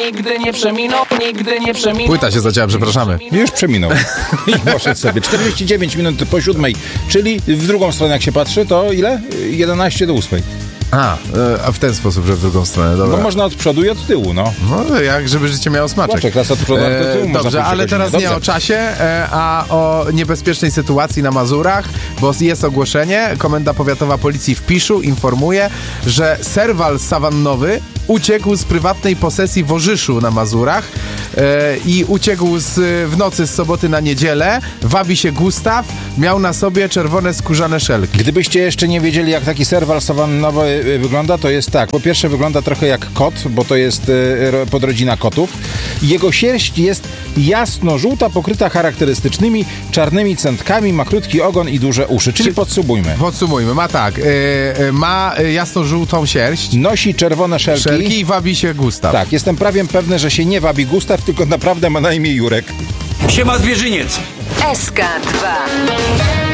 nigdy nie przeminął, nigdy nie przeminął. Płyta się zacięła, przepraszamy. Już przeminął. I poszedł sobie. 49 minut po 7, czyli w drugą stronę jak się patrzy, to ile? 11 do 8. A w ten sposób, że w drugą stronę, dobra. No można od przodu i od tyłu, no. No jak, żeby życie miało smaczek. Smaczek, raz od przodu, raz od tyłu. Dobrze, ale teraz nie o czasie, a o niebezpiecznej sytuacji na Mazurach, bo jest ogłoszenie. Komenda Powiatowa Policji w Piszu informuje, że serwal sawannowy uciekł z prywatnej posesji w Orzyszu na Mazurach i uciekł w nocy z soboty na niedzielę. Wabi się Gustaw, miał na sobie czerwone skórzane szelki. Gdybyście jeszcze nie wiedzieli, jak taki serwal sawannowy wygląda, to jest tak. Po pierwsze wygląda trochę jak kot, bo to jest podrodzina kotów. Jego sierść jest jasno-żółta, pokryta charakterystycznymi czarnymi centkami, ma krótki ogon i duże uszy. Czyli podsumujmy. Ma tak, ma jasno-żółtą sierść. Nosi czerwone szelki I wabi się Gustaw. Tak, jestem prawie pewny, że się nie wabi Gustaw, tylko naprawdę ma na imię Jurek. Siema zwierzyniec. SK2